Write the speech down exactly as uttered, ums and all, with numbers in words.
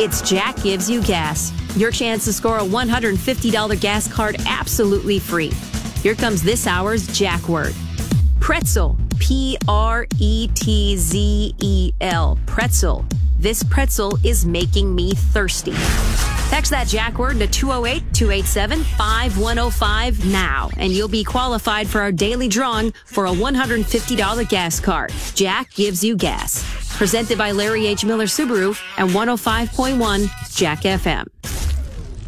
It's Jack Gives You Gas. Your chance to score a one hundred fifty dollars gas card absolutely free. Here comes this hour's Jack word. Pretzel. P R E T Z E L. Pretzel. This pretzel is making me thirsty. Text that Jack word to two oh eight, two eight seven, five one oh five now, and you'll be qualified for our daily drawing for a one hundred fifty dollars gas card. Jack Gives You Gas. Presented by Larry H. Miller Subaru and one oh five point one Jack F M.